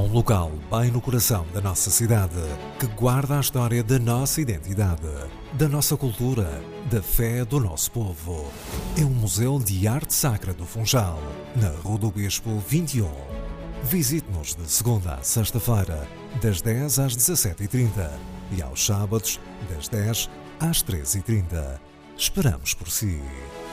um local bem no coração da nossa cidade, que guarda a história da nossa identidade, da nossa cultura, da fé do nosso povo. É um museu de arte sacra do Funchal, na Rua do Bispo 21. Visite-nos de segunda a sexta-feira, das 10 às 17h30 e aos sábados, das 10 às 13h30. Esperamos por si.